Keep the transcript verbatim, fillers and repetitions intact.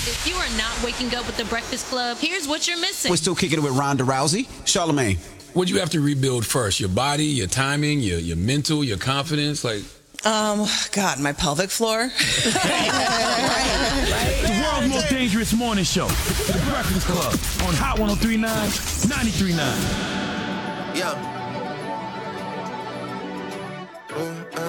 If you are not waking up with the Breakfast Club, here's what you're missing. We're still kicking it with Ronda Rousey. Charlamagne. What do you have to rebuild first? Your body, your timing, your your mental, your confidence? Like, Um, God, my pelvic floor. The world's most dangerous morning show. The Breakfast Club on Hot one oh three point nine, ninety-three point nine. Yeah. Uh, uh.